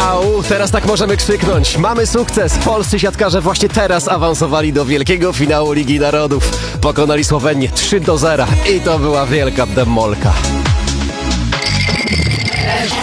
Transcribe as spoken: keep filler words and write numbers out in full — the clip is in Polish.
Au, teraz tak możemy krzyknąć. Mamy sukces. Polscy siatkarze właśnie teraz awansowali do wielkiego finału Ligi Narodów. Pokonali Słowenię trzy do zera i to była wielka demolka.